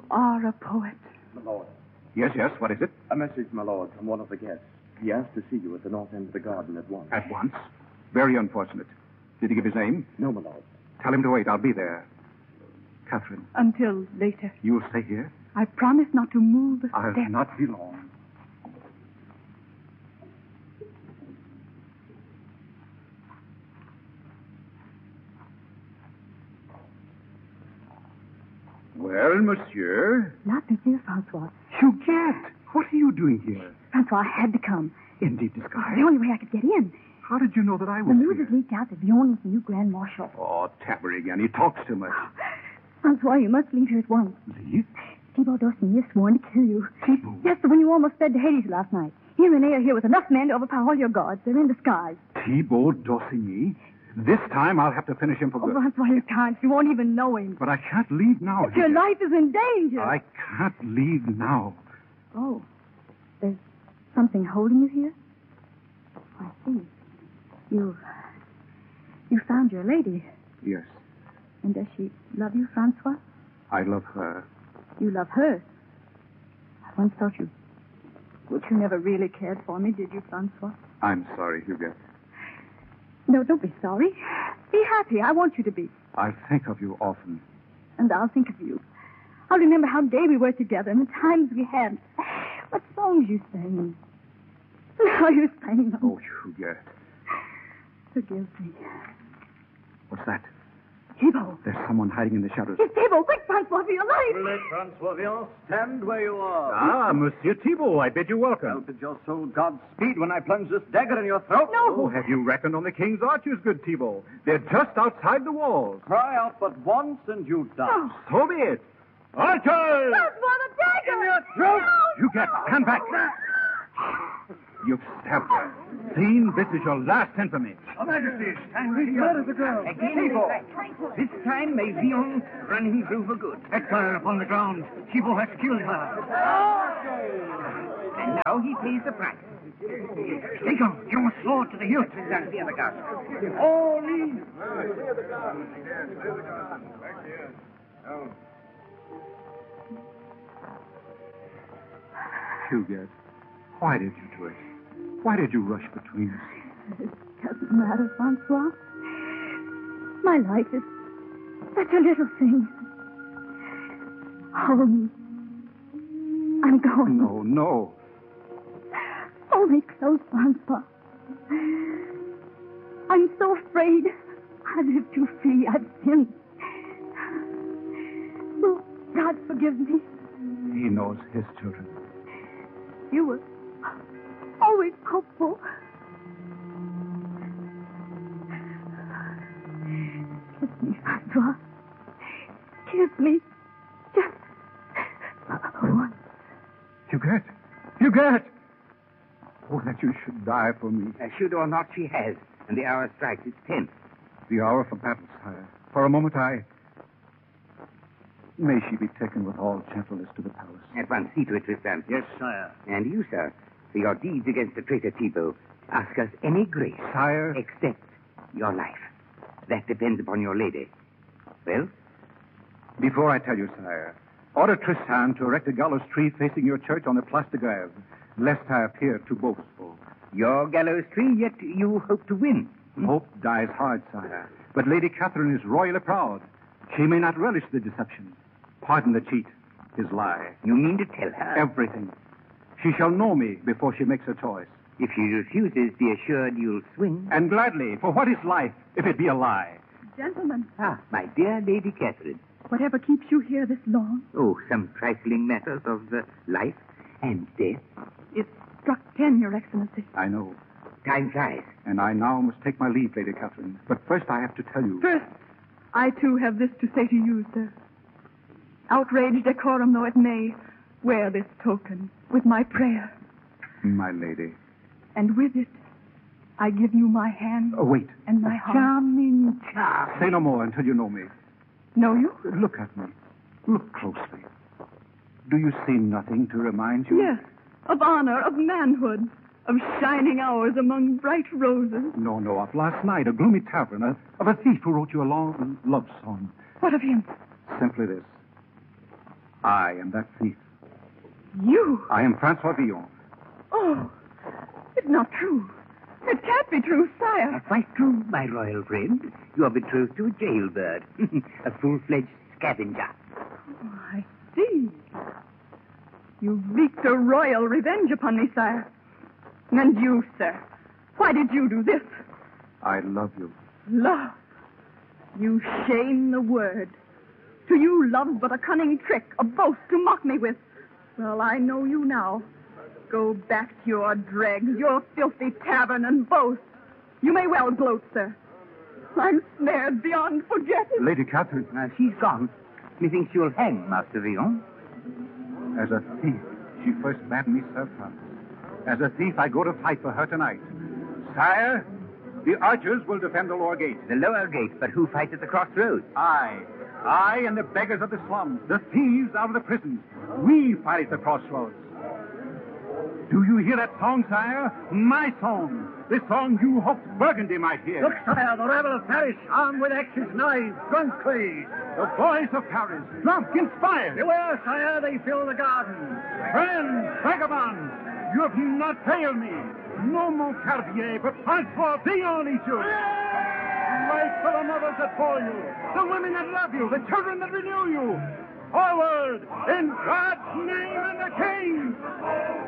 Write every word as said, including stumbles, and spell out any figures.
are a poet. My lord. Yes, yes, what is it? A message, my lord, from one of the guests. He asked to see you at the north end of the garden at once. At once? Very unfortunate. Did he give his name? No, my lord. Tell him to wait. I'll be there. Catherine. Until later. You'll stay here? I promise not to move a I'll step. not be long. Well, monsieur? Not monsieur, Francois. Huguette, what are you doing here? Francois, I had to come. In deep disguise? The only way I could get in. How did you know that I was The news here? has leaked out that Bjorn is the new Grand Marshal. Oh, Tabber again. He talks too much. Francois, you must leave here at once. Leave? Thibault D'Orsigny has sworn to kill you. Thibault? Yes, the one you almost fled to Hades last night. He and René are here with enough men to overpower all your guards. They're in disguise. Thibault D'Orsigny? This time I'll have to finish him for Oh, good. Francois, you can't. You won't even know him. But I can't leave now. But your Huguette. life is in danger. I can't leave now. Oh, there's something holding you here? I see. You... You found your lady. Yes, And does she love you, Francois? I love her. You love her. I once thought you... But you never really cared for me, did you, Francois? I'm sorry, Huguette. No, don't be sorry. Be happy. I want you to be. I think of you often. And I'll think of you. I'll remember how gay we were together and the times we had. What songs you sang. How you sang them. Oh, Huguette. Forgive me. What's that? Thibault. There's someone hiding in the shadows. It's Thibault. Quick, Francois, for your life. Let Francois Villon stand where you are. Ah, Monsieur Thibault, I bid you welcome. I'll bid your soul Godspeed when I plunge this dagger in your throat. Oh, have you reckoned on the king's archers, good Thibault? They're just outside the walls. Cry out but once and you die. Oh. So be it. Archers! Francois, the dagger! In your throat! You get stand back. You've stabbed her. Seen, this is your last infamy. Your Majesty, stand ready. Murder the girl. Again, this time may Vion run him through for good. Exile upon the ground. Thibault has killed her. And now he pays the price. Take him. Your sword to the hilt. That's the other guard. All in. Huguette, why did you do it? Why did you rush between us? It doesn't matter, Francois. My life is such a little thing. Hold me. I'm going. No, no. Hold me close, Francois. I'm so afraid. I live too free. I've sinned. Oh, God forgive me. He knows his children. You were always hopeful. Kiss me, Francois. Kiss me. Just once. Huguette! Huguette! Oh, that you should die for me. Uh, should or not, she has. And the hour strikes its tenth. The hour for battle, sire. For a moment I... May she be taken with all gentleness to the palace. At once, see to it, Tristan. Yes, sire. And you, sir, for your deeds against the traitor Thibault, ask us any grace. Sire... Except your life. That depends upon your lady. Well? Before I tell you, sire, order Tristan to erect a gallows tree facing your church on the Place de Grève, lest I appear too boastful. Your gallows tree, yet you hope to win. Hmm? Hope dies hard, sire. But Lady Catherine is royally proud. She may not relish the deception. Pardon the cheat, his lie. You mean to tell her? Everything. She shall know me before she makes her choice. If she refuses, be assured you'll swing. And gladly, for what is life if it be a lie? Gentlemen, Ah, my dear Lady Catherine. whatever keeps you here this long? Oh, some trifling matters of uh, life and death. It struck ten, Your Excellency. I know. Time flies. And I now must take my leave, Lady Catherine. But first I have to tell you... First, I too have this to say to you, sir. Outraged decorum though it may, wear this token with my prayer. My lady. And with it, I give you my hand Oh, wait. and my heart. Charming, charming. Say no more until you know me. Know you? Look at me. Look closely. Do you see nothing to remind you? Yes. Of honor, of manhood, of shining hours among bright roses. No, no, of last night, a gloomy tavern, a, of a thief who wrote you a long love song. What of him? Simply this. I am that thief. You? I am Francois Villon. Oh, it's not true. It can't be true, sire. Quite true, my royal friend. You are betrothed to a jailbird, a full-fledged scavenger. Oh, I see. You wreaked a royal revenge upon me, sire. And you, sir, why did you do this? I love you. Love. You shame the word. To you, love's but a cunning trick, a boast to mock me with. Well, I know you now. Go back to your dregs, your filthy tavern, and boast. You may well gloat, sir. I'm snared beyond forgetting. Lady Catherine. Uh, she's gone. Methinks you'll hang, Master Villon. As a thief, she first bade me serve her. As a thief, I go to fight for her tonight. Sire, the archers will defend the lower gate. The lower gate, but who fights at the crossroads? I. I and the beggars of the slums, the thieves out of the prisons. We fight at the crossroads. Do you hear that song, sire? My song. The song you hoped Burgundy might hear. Look, sire, the rabble of Paris, armed with axes, knives, drunkly. The voice of Paris, drunk, inspired. Beware, sire, they fill the gardens. Friends, vagabonds, you have not failed me. No Montcartier, but Francois Villon leads you. Fight for the mothers that bore you, the women that love you, the children that renew you. Forward, in God's name and the King!